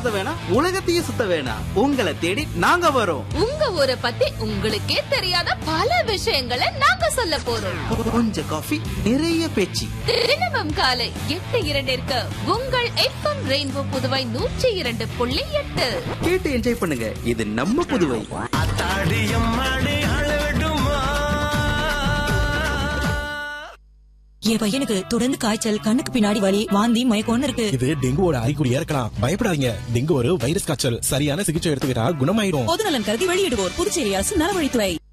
சுத்த வேணாம், உலகத்தையும் சுத்த வேணாம். உங்களை தேடி நாங்க வரோம். உங்க ஊரை பத்தி உங்களுக்கே தெரியாத பல விஷயங்களை நாங்க சொல்ல போறோம். கொஞ்சம் காஃபி, நிறைய பேச்சு. தினமும் காலை 8:02 உங்கள் FM ரெயின்போ புதுவை 102.8 கேட்டு என்ஜாய் பண்ணுங்க. இது நம்ம புதுவை. என் பையனுக்கு தொடர்ந்து காய்ச்சல், கண்ணுக்கு பின்னாடி வலி, வாந்தி, மயக்கம்னு இருக்கு. இது டெங்குவோட அறிகுறியா இருக்கலாம். பயப்படாதீங்க. டெங்கு ஒரு வைரஸ் காய்ச்சல். சரியான சிகிச்சை எடுத்துக்கிட்டா குணமாயிடும். பொதுநலன் கருதி வெளியிடுவோர் புதுச்சேரி அரசு நலவழித்துறை.